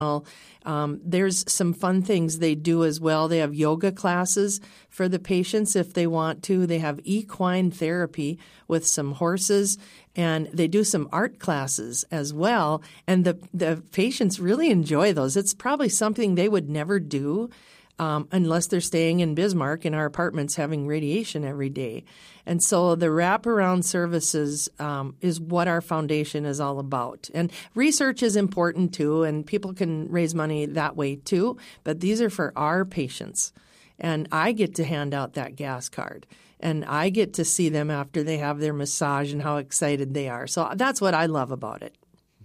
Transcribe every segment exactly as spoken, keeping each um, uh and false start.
Um, there's some fun things they do as well. They have yoga classes for the patients if they want to. They have equine therapy with some horses, and they do some art classes as well. And the, the patients really enjoy those. It's probably something they would never do Um, unless they're staying in Bismarck in our apartments having radiation every day. And so the wraparound services um, is what our foundation is all about. And research is important too, and people can raise money that way too, but these are for our patients. And I get to hand out that gas card. And I get to see them after they have their massage and how excited they are. So that's what I love about it.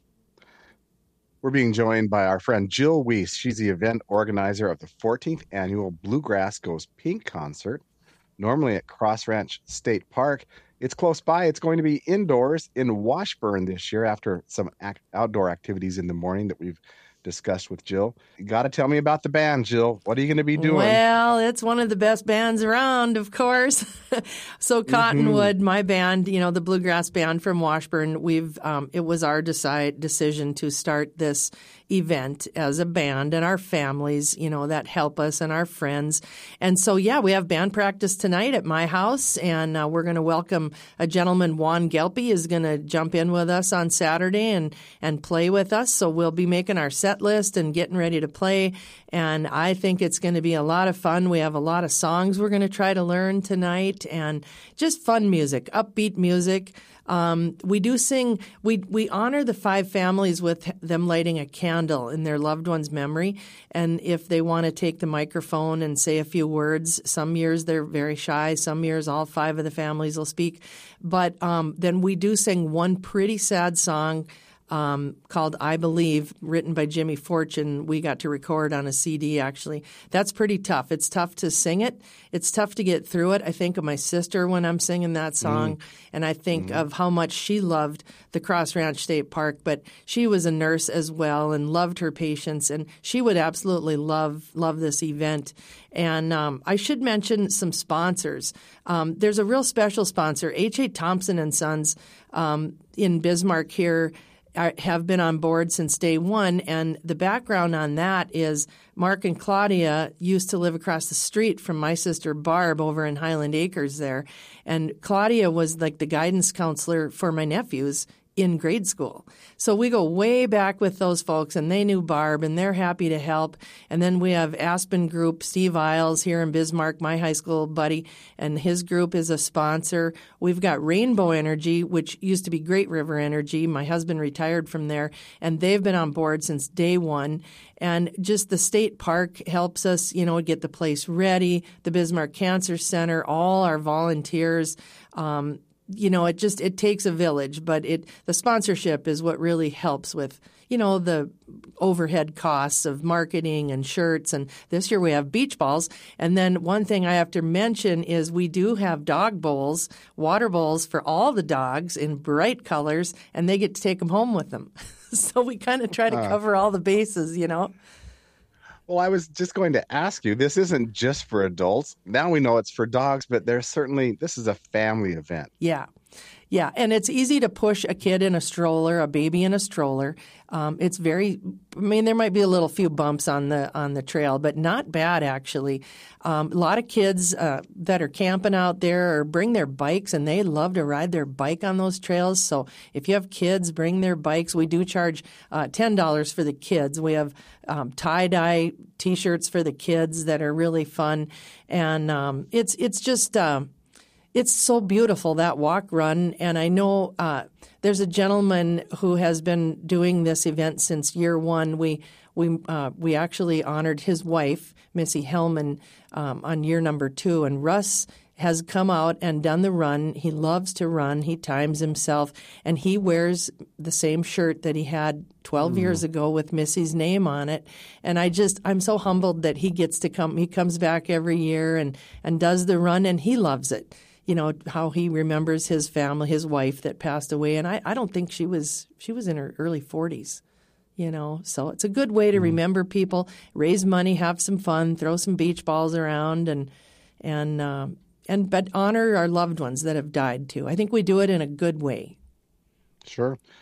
We're being joined by our friend Jill Weiss. She's the event organizer of the fourteenth Annual Bluegrass Goes Pink concert, normally at Cross Ranch State Park. It's close by. It's going to be indoors in Washburn this year after some act- outdoor activities in the morning that we've discussed with Jill. You got to tell me about the band, Jill. What are you going to be doing? Well, it's one of the best bands around, of course. So Cottonwood, mm-hmm. my band, you know, the bluegrass band from Washburn, we've um, it was our decide decision to start this event as a band, and our families, you know, that help us, and our friends. And so, yeah, we have band practice tonight at my house, and uh, we're going to welcome a gentleman, Juan Gelpi, is going to jump in with us on Saturday and, and play with us. So we'll be making our set list and getting ready to play, and I think it's going to be a lot of fun. We have a lot of songs we're going to try to learn tonight, and just fun music, upbeat music. Um, we do sing, we, we honor the five families with them lighting a candle in their loved one's memory. And if they want to take the microphone and say a few words, some years they're very shy, some years all five of the families will speak. But um, then we do sing one pretty sad song Um, called I Believe, written by Jimmy Fortune. We got to record on a C D, actually. That's pretty tough. It's tough to sing it. It's tough to get through it. I think of my sister when I'm singing that song, mm. and I think mm. of how much she loved the Cross Ranch State Park, but she was a nurse as well and loved her patients, and she would absolutely love love this event. And um, I should mention some sponsors. Um, there's a real special sponsor, H A. Thompson and Sons um, in Bismarck here, have been on board since day one, and the background on that is Mark and Claudia used to live across the street from my sister Barb over in Highland Acres there, and Claudia was like the guidance counselor for my nephews in grade school. So we go way back with those folks, and they knew Barb, and they're happy to help. And then we have Aspen Group, Steve Isles here in Bismarck, my high school buddy, and his group is a sponsor. We've got Rainbow Energy, which used to be Great River Energy. My husband retired from there, and they've been on board since day one. And just the state park helps us, you know, get the place ready. The Bismarck Cancer Center, all our volunteers, um, you know, it just it takes a village, but it the sponsorship is what really helps with, you know, the overhead costs of marketing and shirts. And this year we have beach balls. And then one thing I have to mention is we do have dog bowls, water bowls for all the dogs in bright colors, and they get to take them home with them. So we kind of try to cover all the bases, you know. Well, I was just going to ask you, this isn't just for adults. Now we know it's for dogs, but there's certainly, this is a family event. Yeah. Yeah, and it's easy to push a kid in a stroller, a baby in a stroller. Um, it's very, I mean, there might be a little few bumps on the on the trail, but not bad actually. Um, a lot of kids uh, that are camping out there or bring their bikes, and they love to ride their bike on those trails. So if you have kids, bring their bikes. We do charge uh, ten dollars for the kids. We have um, tie-dye T-shirts for the kids that are really fun, and um, it's it's just. Uh, It's so beautiful, that walk run. And I know uh, there's a gentleman who has been doing this event since year one. We we uh, we actually honored his wife, Missy Hellman, um, on year number two. And Russ has come out and done the run. He loves to run. He times himself. And he wears the same shirt that he had twelve mm. years ago with Missy's name on it. And I just, I'm so humbled that he gets to come. He comes back every year and, and does the run, and he loves it. You know, how he remembers his family, his wife that passed away. And I, I don't think she was she was in her early forties, you know. So it's a good way to mm. remember people, raise money, have some fun, throw some beach balls around, and and uh, and but honor our loved ones that have died too. I think we do it in a good way. Sure.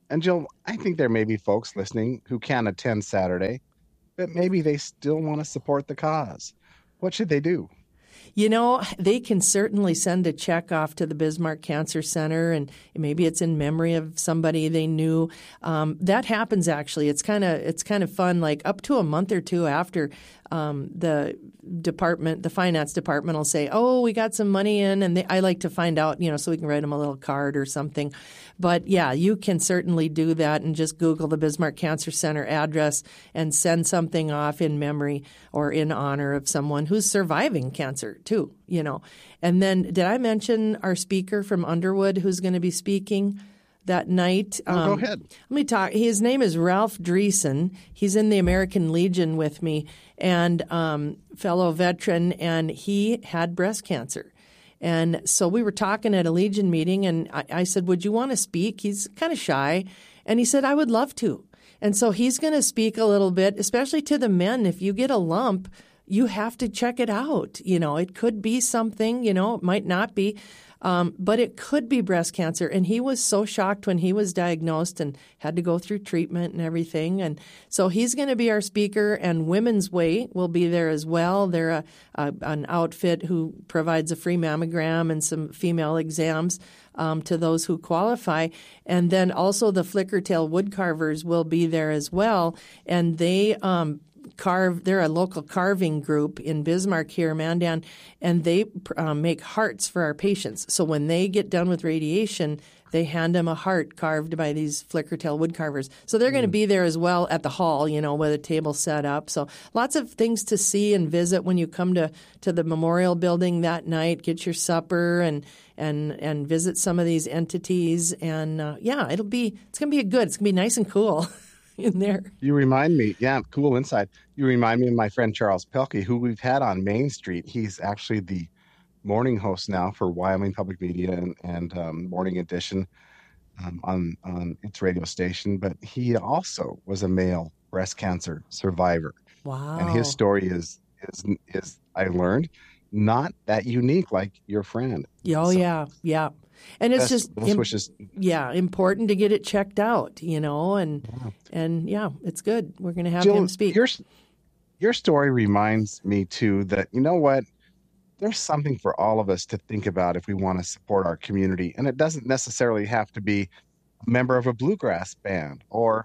And Jill, I think there may be folks listening who can't attend Saturday, but maybe they still want to support the cause. What should they do? You know, they can certainly send a check off to the Bismarck Cancer Center, and maybe it's in memory of somebody they knew. Um, that happens actually. It's kind of it's kind of fun. Like up to a month or two after um, the department, the finance department will say, "Oh, we got some money in," and they, I like to find out, you know, so we can write them a little card or something. But yeah, you can certainly do that and just Google the Bismarck Cancer Center address and send something off in memory or in honor of someone who's surviving cancer too, you know. And then did I mention our speaker from Underwood who's going to be speaking that night? Oh, um, go ahead. Let me talk. His name is Ralph Dreesen. He's in the American Legion with me and um, fellow veteran, and he had breast cancer. And so we were talking at a Legion meeting, and I, I said, would you want to speak? He's kind of shy. And he said, I would love to. And so he's going to speak a little bit, especially to the men. If you get a lump, you have to check it out. You know, it could be something, you know, it might not be. Um, but it could be breast cancer. And he was so shocked when he was diagnosed and had to go through treatment and everything. And so he's going to be our speaker, and Women's Way will be there as well. They're a, a, an outfit who provides a free mammogram and some female exams um, to those who qualify. And then also the Flickertail Woodcarvers will be there as well. And they um, carve. They're a local carving group in Bismarck here, Mandan, and they um, make hearts for our patients. So when they get done with radiation, they hand them a heart carved by these Flickertail woodcarvers. So they're mm. going to be there as well at the hall, you know, with a table set up. So lots of things to see and visit when you come to, to the memorial building that night. Get your supper and and and visit some of these entities. And uh, yeah, it'll be it's going to be a good. It's going to be nice and cool. In there. You remind me, yeah, cool insight. You remind me of my friend Charles Pelkey, who we've had on Main Street. He's actually the morning host now for Wyoming Public Media and, and um, Morning Edition um, on on its radio station. But he also was a male breast cancer survivor. Wow! And his story is is is I learned not that unique like your friend. Oh so, yeah, yeah. And it's best, just best wishes. yeah, important to get it checked out, you know, and yeah. and yeah, it's good. We're going to have Jill, him speak. Your your story reminds me too that you know what, there's something for all of us to think about if we want to support our community, and it doesn't necessarily have to be a member of a bluegrass band or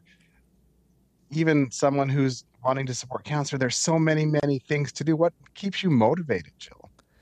even someone who's wanting to support cancer. There's so many many things to do. What keeps you motivated, Jill?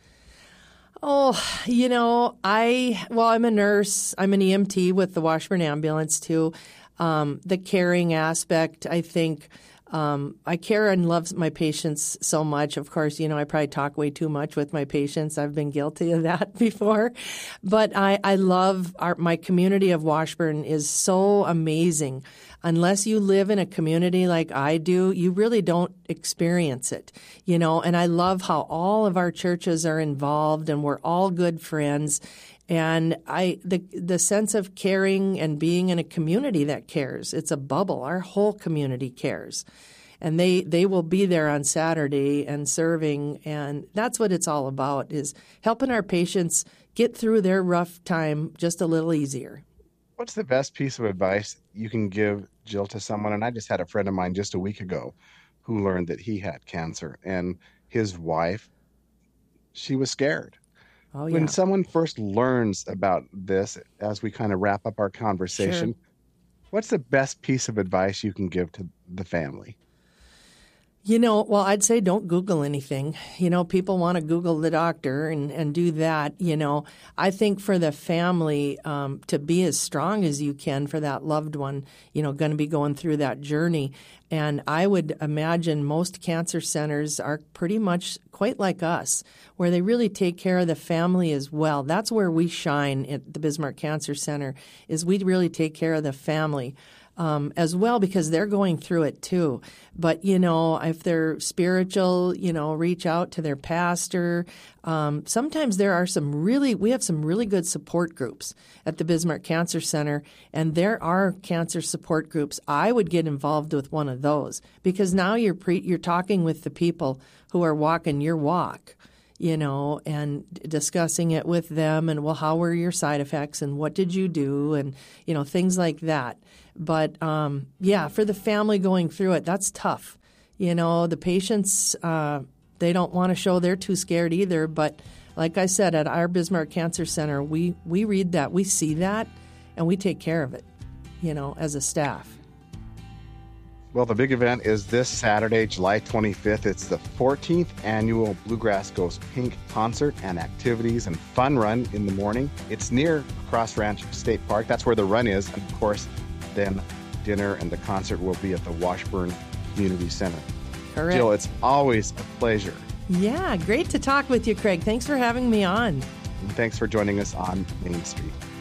Oh, you know, I, well, I'm a nurse. I'm an E M T with the Washburn Ambulance, too. Um, the caring aspect, I think, um, I care and love my patients so much. Of course, you know, I probably talk way too much with my patients. I've been guilty of that before. But I, I love our, my community of Washburn is so amazing. Unless you live in a community like I do, you really don't experience it, you know, and I love how all of our churches are involved and we're all good friends. And I, the, the sense of caring and being in a community that cares, it's a bubble. Our whole community cares. And they, they will be there on Saturday and serving. And that's what it's all about, is helping our patients get through their rough time just a little easier. What's the best piece of advice you can give, Jill, to someone? And I just had a friend of mine just a week ago who learned that he had cancer, and his wife, she was scared. Oh, yeah. When someone first learns about this, as we kind of wrap up our conversation, Sure. What's the best piece of advice you can give to the family? You know, well, I'd say don't Google anything. You know, people want to Google the doctor and, and do that. You know, I think for the family um, to be as strong as you can for that loved one, you know, going to be going through that journey. And I would imagine most cancer centers are pretty much quite like us, where they really take care of the family as well. That's where we shine at the Bismarck Cancer Center, is we really take care of the family. Um, as well, because they're going through it too. But, you know, if they're spiritual, you know, reach out to their pastor. Um, sometimes there are some really, we have some really good support groups at the Bismarck Cancer Center, and there are cancer support groups. I would get involved with one of those, because now you're pre, you're talking with the people who are walking your walk. you know, and discussing it with them and, well, how were your side effects and what did you do and, you know, things like that. But, um, yeah, for the family going through it, that's tough. You know, the patients, uh, they don't want to show they're too scared either. But like I said, at our Bismarck Cancer Center, we, we read that, we see that, and we take care of it, you know, as a staff. Well, the big event is this Saturday, July twenty-fifth. It's the fourteenth annual Bluegrass Goes Pink concert and activities and fun run in the morning. It's near Cross Ranch State Park. That's where the run is. And of course, then dinner and the concert will be at the Washburn Community Center. Correct. Jill, it's always a pleasure. Yeah, great to talk with you, Craig. Thanks for having me on. And thanks for joining us on Main Street.